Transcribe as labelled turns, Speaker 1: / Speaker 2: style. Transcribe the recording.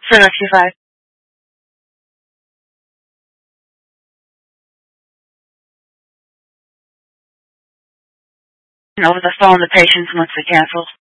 Speaker 1: Center 25. Over the phone, the patients wants to cancel.